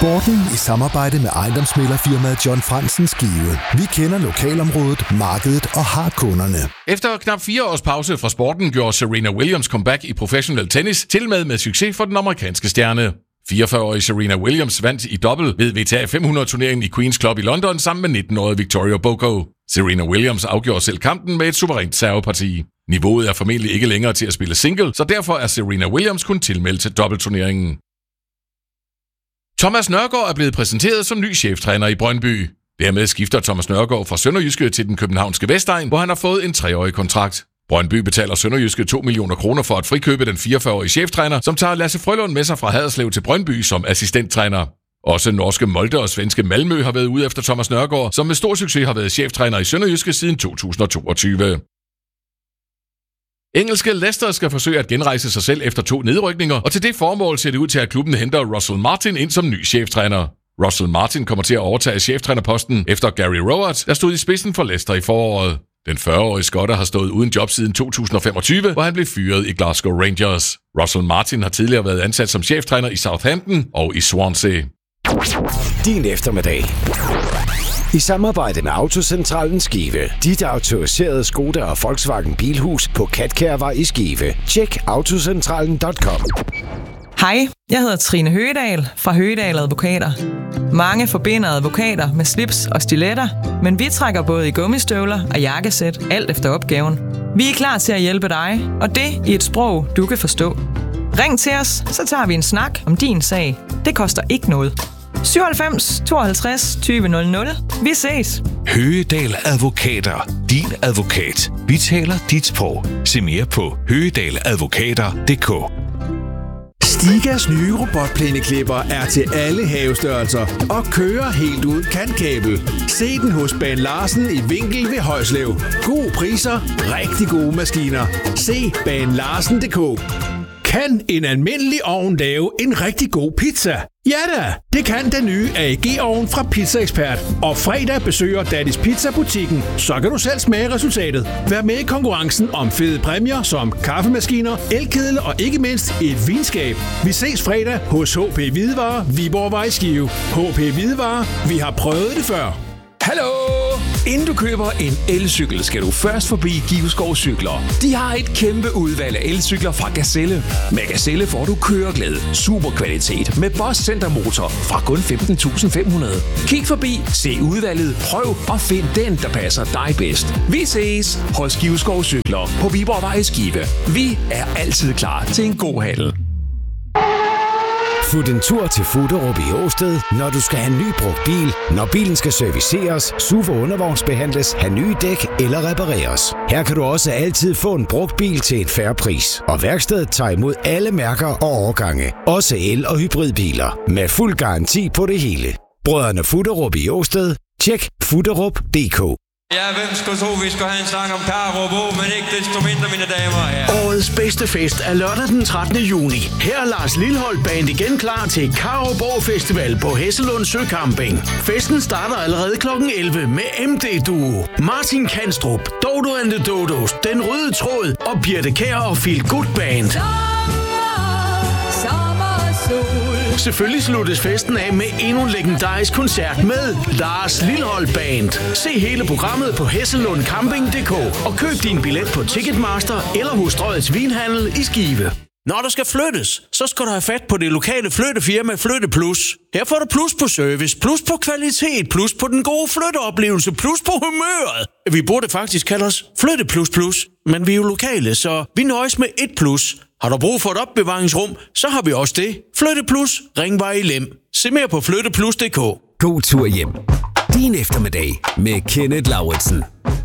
Sporten i samarbejde med ejendomsmæglerfirmaet John Fransen Skive. Vi kender lokalområdet, markedet og har kunderne. Efter knap 4 års pause fra sporten gjorde Serena Williams comeback i professionel tennis, tilmed med succes for den amerikanske stjerne. 44-årige Serena Williams vandt i dobbelt ved WTA 500-turneringen i Queen's Club i London sammen med 19-årige Victoria Boko. Serena Williams afgjorde selv kampen med et suverænt serveparti. Niveauet er formentlig ikke længere til at spille single, så derfor er Serena Williams kun tilmeldt til dobbeltturneringen. Thomas Nørgaard er blevet præsenteret som ny cheftræner i Brøndby. Dermed skifter Thomas Nørgaard fra Sønderjyske til den københavnske Vestegn, hvor han har fået en 3-årig kontrakt. Brøndby betaler Sønderjyske 2 millioner kroner for at frikøbe den 44-årige cheftræner, som tager Lasse Frølund med sig fra Haderslev til Brøndby som assistenttræner. Også norske Molde og svenske Malmø har været ude efter Thomas Nørgaard, som med stor succes har været cheftræner i Sønderjyske siden 2022. Engelske Leicester skal forsøge at genrejse sig selv efter 2 nedrykninger, og til det formål ser det ud til, at klubben henter Russell Martin ind som ny cheftræner. Russell Martin kommer til at overtage cheftrænerposten efter Gary Rowett, der stod i spidsen for Leicester i foråret. Den 40-årige skotter har stået uden job siden 2025, hvor han blev fyret i Glasgow Rangers. Russell Martin har tidligere været ansat som cheftræner i Southampton og i Swansea. Din eftermiddag. I samarbejde med Autocentralen Skive. Dit autoriserede Skoda og Volkswagen Bilhus på Katkærvej i Skive. Tjek autocentralen.com. Hej, jeg hedder Trine Høgedal fra Høgedal Advokater. Mange forbinder advokater med slips og stiletter, men vi trækker både i gummistøvler og jakkesæt, alt efter opgaven. Vi er klar til at hjælpe dig, og det i et sprog, du kan forstå. Ring til os, så tager vi en snak om din sag. Det koster ikke noget. 97 52 20 00. Vi ses. Høgedal Advokater. Din advokat. Vi taler dit sprog. Se mere på høgedaladvokater.dk. Stigas nye robotplæneklipper er til alle havestørrelser og kører helt ud kantkabel. Se den hos Baan Larsen i Vinkel ved Højslev. Gode priser, rigtig gode maskiner. Se baanlarsen.dk. Kan en almindelig ovn lave en rigtig god pizza? Ja da, det kan den nye AEG-ovn fra Pizza Expert. Og fredag besøger Daddy's Pizza-butikken, så kan du selv smage resultatet. Vær med i konkurrencen om fede præmier som kaffemaskiner, elkedel og ikke mindst et vinskab. Vi ses fredag hos HP Hvidevare, Viborgvej Skive. HP Hvidevare, vi har prøvet det før. Hallo! Inden du køber en elcykel, skal du først forbi Giveskov Cykler. De har et kæmpe udvalg af elcykler fra Gazelle. Med Gazelle får du køreglæde, superkvalitet med Boss Centermotor fra kun 15.500. Kig forbi, se udvalget, prøv og find den, der passer dig bedst. Vi ses hos Giveskov Cykler på Viborgvej Skive. Vi er altid klar til en god handel. Fut en tur til Fuderup i Åsted, når du skal have en ny brugt bil, når bilen skal serviceres, SUV og undervognsbehandles, have nye dæk eller repareres. Her kan du også altid få en brugt bil til et fair pris. Og værkstedet tager imod alle mærker og årgange. Også el- og hybridbiler. Med fuld garanti på det hele. Brødrene Fuderup i Åsted. Tjek fuderup.dk. Ja, hvem skulle tro, vi skulle have en snak om Karup, men ikke desto mindre, mine damer. Ja. Årets bedste fest er lørdag den 13. juni. Her er Lars Lilholt Band igen klar til Karup Festival på Hesselund Søcamping. Festen starter allerede kl. 11 med MD Duo, Martin Kanstrup, Dodo and the Dodos, Den Røde Tråd og Birte Kjær og Feel Good Band. Selvfølgelig sluttes festen af med endnu en legendarisk koncert med Lars Lilholt Band. Se hele programmet på hesselundcamping.dk og køb din billet på Ticketmaster eller hos Strøgets Vinhandel i Skive. Når der skal flyttes, så skal du have fat på det lokale flyttefirma Flytte Plus. Her får du plus på service, plus på kvalitet, plus på den gode flytteoplevelse, plus på humøret. Vi burde faktisk kalde os Flytte Plus Plus, men vi er jo lokale, så vi nøjes med et plus. Har du brug for et opbevaringsrum, så har vi også det. Flytte Plus, Ringvej i Lem. Se mere på flytteplus.dk. God tur hjem. Din eftermiddag med Kenneth Lauritsen.